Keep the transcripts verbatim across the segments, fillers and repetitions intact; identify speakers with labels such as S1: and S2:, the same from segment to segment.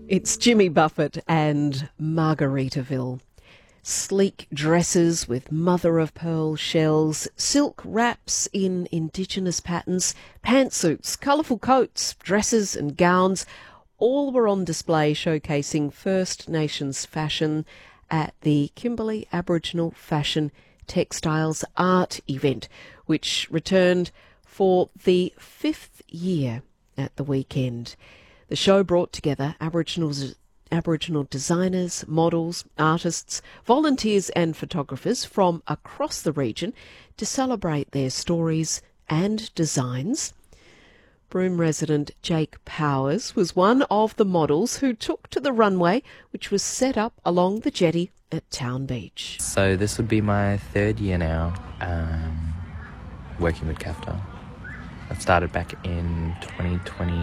S1: It's Jimmy Buffett and Margaritaville. Sleek dresses with mother-of-pearl shells, silk wraps in Indigenous patterns, pantsuits, colourful coats, dresses and gowns, all were on display showcasing First Nations fashion at the Kimberley Aboriginal Fashion Textiles Art event, which returned for the fifth year at the weekend. The show brought together Aboriginal, Aboriginal designers, models, artists, volunteers and photographers from across the region to celebrate their stories and designs. Broome resident Jake Powers was one of the models who took to the runway, which was set up along the jetty at Town Beach.
S2: So this would be my third year now, um, working with CAFTA. I started back in twenty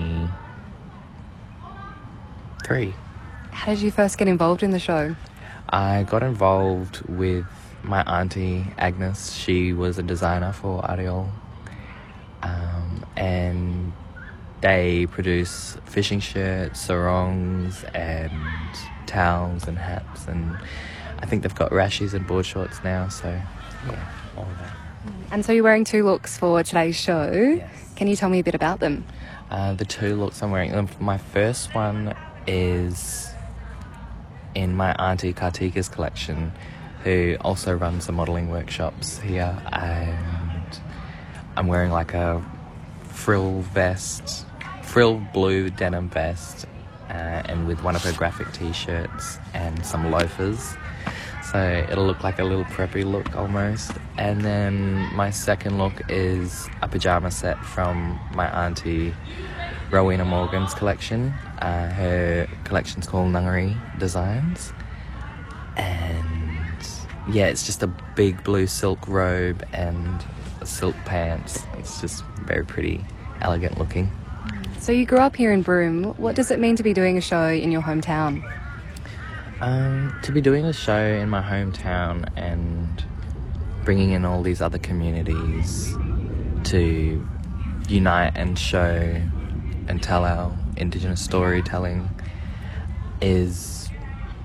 S2: twenty-three.
S3: How did you first get involved in the show?
S2: I got involved with my auntie Agnes. She was a designer for Ariel, um, and they produce fishing shirts, sarongs and towels and hats, and I think they've got rashies and board shorts now, so yeah, all of that.
S3: And so you're wearing two looks for today's show.
S2: Yes.
S3: Can you tell me a bit about them?
S2: Uh, the two looks I'm wearing, um, my first one is in my auntie Kartika's collection, who also runs the modelling workshops here, and I'm wearing like a frill vest, frill blue denim vest, uh, and with one of her graphic t-shirts and some loafers. So it'll look like a little preppy look almost. And then my second look is a pyjama set from my auntie Rowena Morgan's collection. Uh, her collection's called Nungari Designs. And yeah, it's just a big blue silk robe and silk pants. It's just very pretty, elegant looking.
S3: So you grew up here in Broome. What does it mean to be doing a show in your hometown?
S2: Um, to be doing a show in my hometown and bringing in all these other communities to unite and show and tell our Indigenous storytelling is